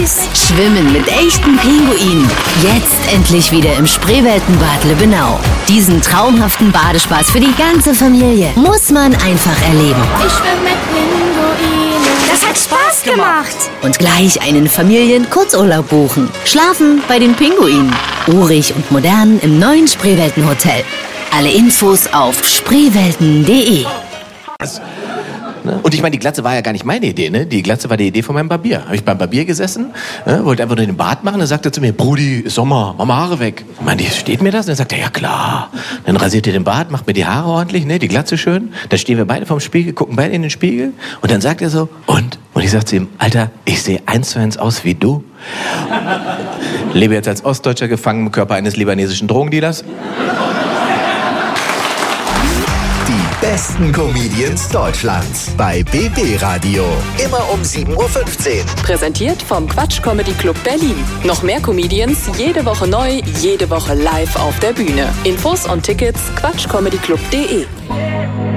süß. Schwimmen mit echten Pinguinen. Jetzt endlich wieder im Spreeweltenbad Lübbenau. Diesen traumhaften Badespaß für die ganze Familie muss man einfach erleben. Ich schwimme mit Pinguinen. Das hat Spaß gemacht. Und gleich einen Familien-Kurzurlaub buchen. Schlafen bei den Pinguinen. Urig und modern im neuen Spreeweltenhotel. Alle Infos auf spreewelten.de. Und ich meine, die Glatze war ja gar nicht meine Idee, ne? Die Glatze war die Idee von meinem Barbier. Habe ich beim Barbier gesessen, wollte einfach nur den Bart machen, dann sagt er zu mir, Brudi, ist Sommer, mach mal Haare weg. Ich meine, steht mir das? Und dann sagt er, ja klar. Dann rasiert er den Bart, macht mir die Haare ordentlich, ne? Die Glatze schön. Dann stehen wir beide vorm Spiegel, gucken beide in den Spiegel und dann sagt er so, und? Und ich sag zu ihm, Alter, ich sehe 1:1 aus wie du. Lebe jetzt als Ostdeutscher gefangen im Körper eines libanesischen Drogendealers. Die besten Comedians Deutschlands bei BB Radio. Immer um 7:15 Uhr. Präsentiert vom Quatsch Comedy Club Berlin. Noch mehr Comedians, jede Woche neu, jede Woche live auf der Bühne. Infos und Tickets quatschcomedyclub.de.